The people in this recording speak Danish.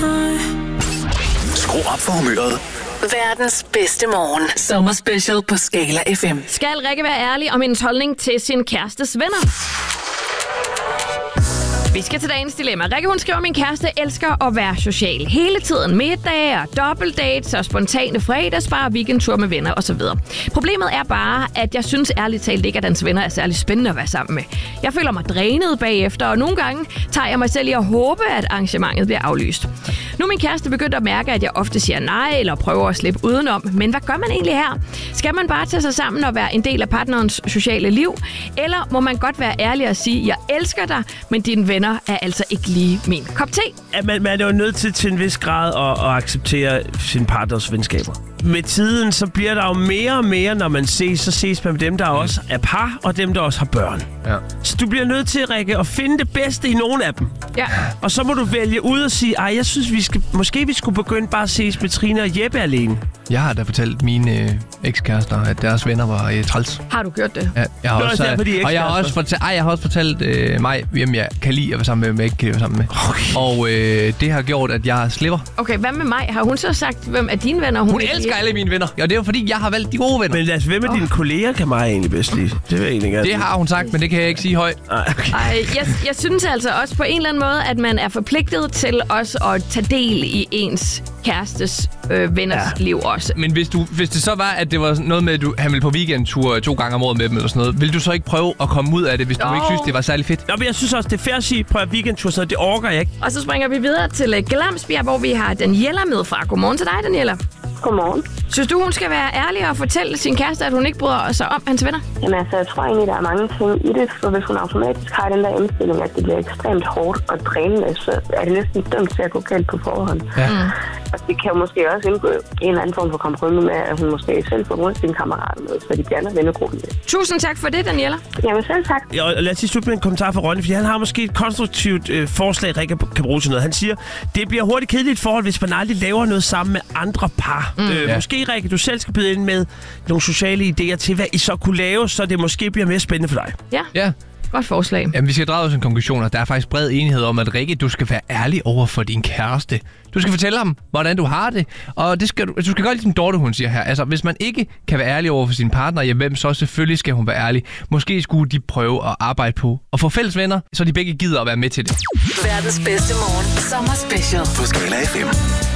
Skru op for humøret. Verdens bedste morgen. Sommerspecial på Skala FM. Skal Rikke være ærlig om hendes holdning til sin kærestes venner? Vi skal til dagens dilemma. Rikke, hun skriver, min kæreste elsker at være social. Hele tiden middage og dobbeltdates og spontane fredagsbar, weekendtur med venner osv. Problemet er bare, at jeg synes ærligt talt ikke, at hans venner er særlig spændende at være sammen med. Jeg føler mig drænet bagefter, og nogle gange tager jeg mig selv i at håbe, at arrangementet bliver aflyst. Nu er min kæreste begyndt at mærke, at jeg ofte siger nej eller prøver at slippe udenom. Men hvad gør man egentlig her? Skal man bare tage sig sammen og være en del af partnerens sociale liv? Eller må man godt være ærlig og sige, jeg elsker dig, men dine venner er altså ikke lige min kop te? Man er jo nødt til en vis grad at acceptere sin partners venskaber. Med tiden, så bliver der jo mere og mere, når man ses, så ses man med dem, der også er par, og dem, der også har børn. Ja. Så du bliver nødt til, Rikke, at finde det bedste i nogle af dem. Ja. Og så må du vælge ud og sige, jeg synes, vi skulle begynde bare at ses med Trine og Jeppe alene. Jeg har da fortalt mine ekskærester, at deres venner var træls. Har du gjort det? Ja, jeg har også fortalt mig, hvem jeg kan lide at være sammen med, hvem jeg ikke kan lide at være sammen med. Okay. Og det har gjort, at jeg slipper. Okay, hvad med mig? Har hun så sagt, hvem er dine venner? Hun elsker alle mine venner. Ja, det er jo fordi, jeg har valgt de gode venner. Men altså, hvem af dine kolleger kan mig egentlig bedst lide? Det vil jeg egentlig gerne. Det har hun sagt, men det kan jeg ikke sige højt. Okay. Jeg synes altså også på en eller anden måde, at man er forpligtet til også at tage del i ens kærestes venners liv også. Men hvis det så var, at det var noget med, at han ville på weekendtur 2 gange om året med dem eller sådan noget, ville du så ikke prøve at komme ud af det, hvis du ikke synes, det var særlig fedt? Nå, men jeg synes også, det er fair at sige, prøv at weekendtur, så det orker jeg ikke. Og så springer vi videre til Glamsbjerg, hvor vi har Daniela med fra. Godmorgen til dig, Daniela. Godmorgen. Synes du, hun skal være ærlig og fortælle sin kæreste, at hun ikke bryder sig om hans venner? Jamen altså, jeg tror egentlig, der er mange ting i det, for hvis hun automatisk har den der indstilling, at det bliver ekstremt hårdt og drænende, så er det næsten dømt til at gå galt på forhånd. Ja. Og det kan jo måske også indgå en eller anden form for kompromis med, at hun måske selv får rundt sine kammerater med, så de gerne er vennegruppen med. Tusind tak for det, Daniela. Jamen selv tak. Ja, og lad os lige slutte med en kommentar fra Ronny, fordi han har måske et konstruktivt forslag, Rikke kan bruge til noget. Han siger, det bliver hurtigt kedeligt forhold, hvis man aldrig laver noget sammen med andre par. Måske, Rikke, du selv skal byde ind med nogle sociale idéer til, hvad I så kunne lave, så det måske bliver mere spændende for dig. Ja. Godt forslag. Jamen, vi skal drage os en konklusion, og der er faktisk bred enighed om, at Rikke, du skal være ærlig over for din kæreste. Du skal fortælle ham, hvordan du har det, og du skal gøre ligesom Dorte, hun siger her. Altså, hvis man ikke kan være ærlig over for sin partner, jamen så selvfølgelig skal hun være ærlig. Måske skulle de prøve at arbejde på at få fælles venner, så de begge gider at være med til det. Verdens bedste morgen. Sommerspecial på Skala FM.